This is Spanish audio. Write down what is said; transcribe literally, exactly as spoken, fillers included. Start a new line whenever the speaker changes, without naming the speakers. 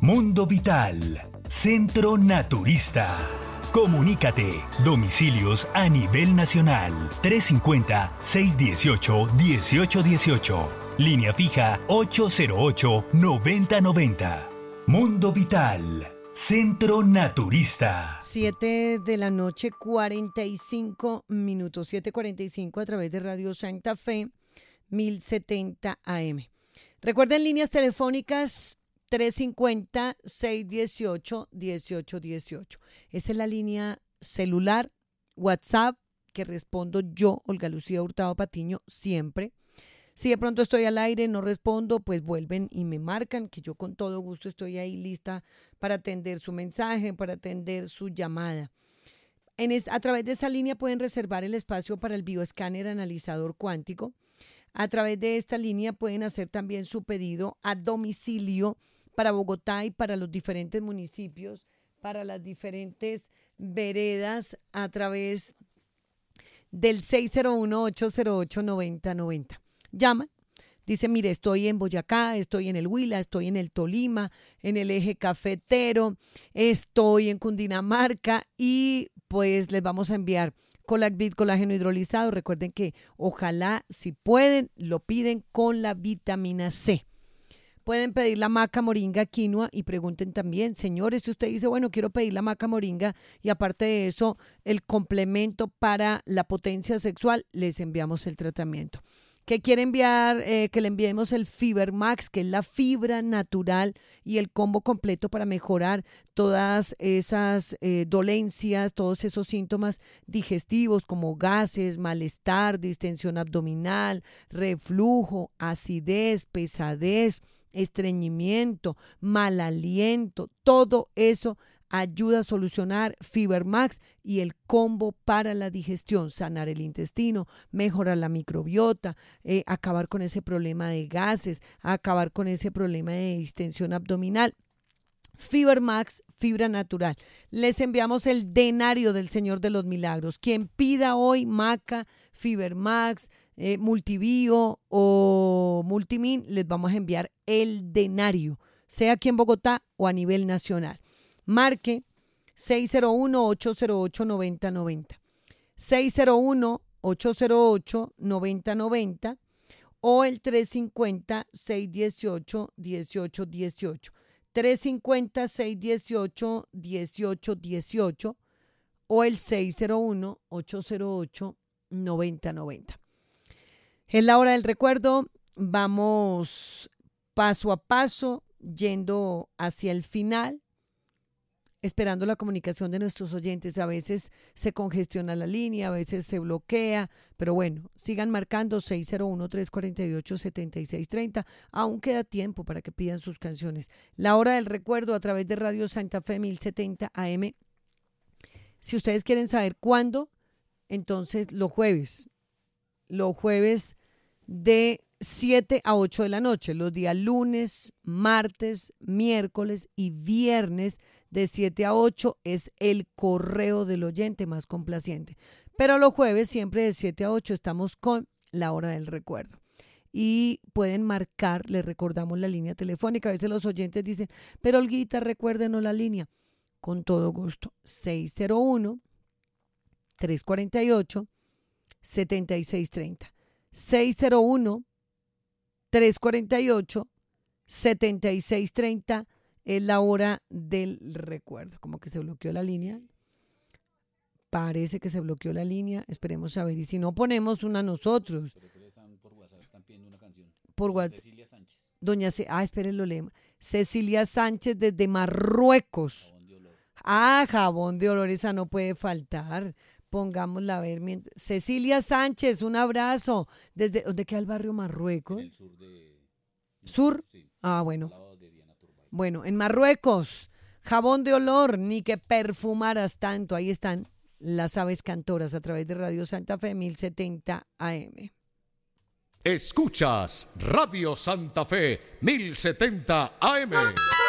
Mundo Vital, Centro Naturista. Comunícate, domicilios a nivel nacional, trescientos cincuenta, seiscientos dieciocho, dieciocho dieciocho. Línea fija ocho cero ocho, noventa noventa. Mundo Vital, Centro Naturista.
siete de la noche, cuarenta y cinco minutos, siete cuarenta y cinco a través de Radio Santa Fe, mil setenta A M. Recuerden líneas telefónicas trescientos cincuenta, seiscientos dieciocho, dieciocho dieciocho. Esta es la línea celular, WhatsApp, que respondo yo, Olga Lucía Hurtado Patiño, siempre. Si de pronto estoy al aire, no respondo, pues vuelven y me marcan, que yo con todo gusto estoy ahí lista para atender su mensaje, para atender su llamada. En es, a través de esa línea pueden reservar el espacio para el bioescáner analizador cuántico. A través de esta línea pueden hacer también su pedido a domicilio para Bogotá y para los diferentes municipios, para las diferentes veredas a través del seis cero uno, ocho cero ocho, noventa noventa. Llaman, dicen, mire, estoy en Boyacá, estoy en el Huila, estoy en el Tolima, en el eje cafetero, estoy en Cundinamarca y pues les vamos a enviar Colacvit, colágeno hidrolizado. Recuerden que ojalá, si pueden, lo piden con la vitamina C. Pueden pedir la maca, moringa, quinoa y pregunten también, señores, si usted dice, bueno, quiero pedir la maca, moringa y aparte de eso, el complemento para la potencia sexual, les enviamos el tratamiento. Que quiere enviar, eh, que le enviemos el Fiber Max, que es la fibra natural y el combo completo para mejorar todas esas eh, dolencias, todos esos síntomas digestivos como gases, malestar, distensión abdominal, reflujo, acidez, pesadez, estreñimiento, mal aliento, todo eso ayuda a solucionar Fiber Max y el combo para la digestión, sanar el intestino, mejorar la microbiota, eh, acabar con ese problema de gases, acabar con ese problema de distensión abdominal. Fiber Max, fibra natural. Les enviamos el denario del Señor de los Milagros. Quien pida hoy maca, Fiber Max, eh, Multibio o Multimin, les vamos a enviar el denario, sea aquí en Bogotá o a nivel nacional. Marque seis cero uno, ocho cero ocho, noventa noventa, seis cero uno, ocho cero ocho, noventa noventa o el trescientos cincuenta, seiscientos dieciocho, dieciocho dieciocho, trescientos cincuenta, seiscientos dieciocho, dieciocho dieciocho o el seis cero uno, ocho cero ocho, noventa noventa. Es la hora del recuerdo, vamos paso a paso, yendo hacia el final, esperando la comunicación de nuestros oyentes. A veces se congestiona la línea, a veces se bloquea, pero bueno, sigan marcando seis cero uno, tres cuatro ocho, siete seis tres cero. Aún queda tiempo para que pidan sus canciones. La hora del recuerdo a través de Radio Santa Fe mil setenta A M. Si ustedes quieren saber cuándo, entonces los jueves, los jueves de siete a ocho de la noche, los días lunes, martes, miércoles y viernes de siete a ocho es el correo del oyente más complaciente. Pero los jueves siempre de siete a ocho estamos con la hora del recuerdo. Y pueden marcar, les recordamos la línea telefónica. A veces los oyentes dicen, pero Olguita, recuérdenos la línea. Con todo gusto, seis cero uno, tres cuatro ocho, siete seis tres cero. seis cero uno, tres cuatro ocho, siete seis tres cero es la hora del recuerdo. Como que se bloqueó la línea. Parece que se bloqueó la línea. Esperemos a ver. Y si no, ponemos una nosotros.
Pero que le están por WhatsApp, están pidiendo una canción.
Por WhatsApp.
Cecilia Sánchez.
Doña C. Ah, esperen, lo leemos. Cecilia Sánchez desde Marruecos.
Jabón de olor.
Ah, jabón de olor, esa no puede faltar. Pongámosla a ver. Mientras. Cecilia Sánchez, un abrazo. ¿Desde dónde queda el barrio Marruecos?
En el sur de...
¿Sur?
Sí.
Ah, bueno.
Al lado de Diana Turbay.
Bueno, en Marruecos, jabón de olor, ni que perfumaras tanto. Ahí están las aves cantoras a través de Radio Santa Fe mil setenta A M.
Escuchas Radio Santa Fe mil setenta A M.